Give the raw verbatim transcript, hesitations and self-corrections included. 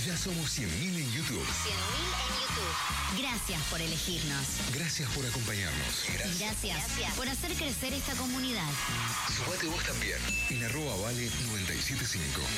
Ya somos cien mil en YouTube. cien mil en YouTube. Gracias por elegirnos. Gracias por acompañarnos. Gracias, Gracias por hacer crecer esta comunidad. Sumate vos también. En arroba vale noventa y siete punto cinco.